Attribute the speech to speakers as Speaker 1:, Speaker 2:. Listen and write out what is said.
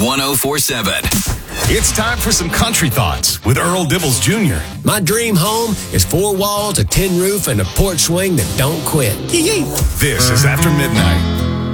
Speaker 1: 1047.
Speaker 2: It's time for some country thoughts with Earl Dibbles Jr.
Speaker 3: My dream home is 4 walls, a tin roof, and a porch swing that don't quit. Yee-yee.
Speaker 2: This is After Midnight.